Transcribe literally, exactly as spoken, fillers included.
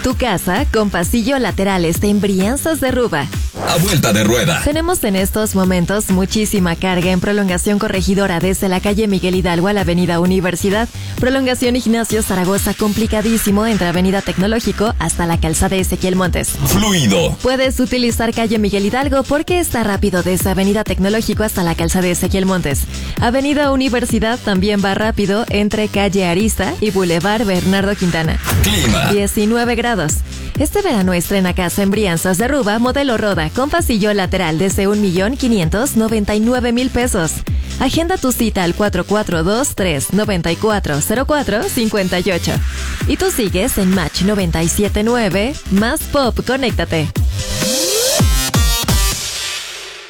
Tu casa con pasillo lateral está en Brianzas de Ruba. A vuelta de rueda. Tenemos en estos momentos muchísima carga en prolongación corregidora desde la calle Miguel Hidalgo a la avenida Universidad. Prolongación Ignacio Zaragoza complicadísimo entre avenida Tecnológico hasta la calzada Ezequiel Montes. Fluido. Puedes utilizar calle Miguel Hidalgo porque está rápido desde avenida Tecnológico hasta la calzada Ezequiel Montes. Avenida Universidad también va rápido entre calle Arista y Boulevard Bernardo Quintana. Clima. diecinueve grados. Este verano estrena casa en Brianzas de Ruba, modelo Roda, con pasillo lateral desde un millón quinientos noventa y nueve mil pesos. Agenda tu cita al cuatro cuatro dos, tres nueve cuatro, cero cuatro cinco ocho. Y tú sigues en Match noventa y siete punto nueve, más Pop, conéctate.